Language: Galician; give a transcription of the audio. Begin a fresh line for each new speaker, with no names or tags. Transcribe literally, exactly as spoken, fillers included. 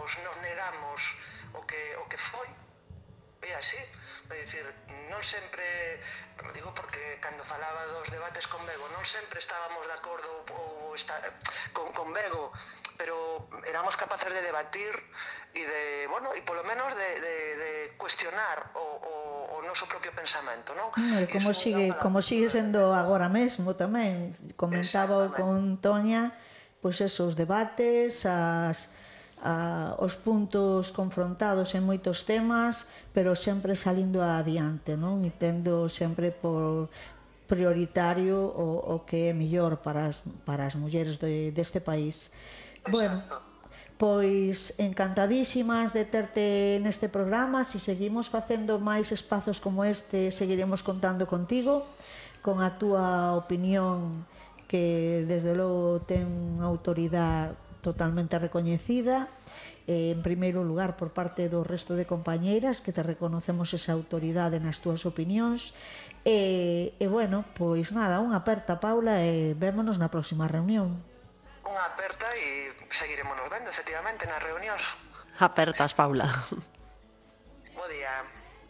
nos, nos negamos o que, o que foi, é así. É dicir, non sempre, digo porque cando falaba dos debates con Bego, non sempre estábamos de acordo ou está, con, con Bego, pero éramos capaces de debatir e de, bueno, e polo menos de, de, de cuestionar o, o, o noso propio pensamento, non?
E como sigue, como sigue sendo agora mesmo tamén, comentaba con Toña, pois esos debates, as a, os puntos confrontados en moitos temas, pero sempre salindo adiante, non? E tendo sempre por prioritario o, o que é mellor para as, para as mulleres de, deste país. Bueno, pois encantadísimas de terte neste programa. Se seguimos facendo máis espazos como este, seguiremos contando contigo, con a túa opinión que desde logo ten autoridade totalmente recoñecida, eh, en primeiro lugar por parte do resto de compañeiras que te reconocemos esa autoridade nas túas opinións e, e bueno, pois nada, unha aperta, Paula, e vémonos na próxima reunión.
Unha aperta e seguiremos nos vendo efectivamente nas reunións.
Apertas, Paula.
Bo día.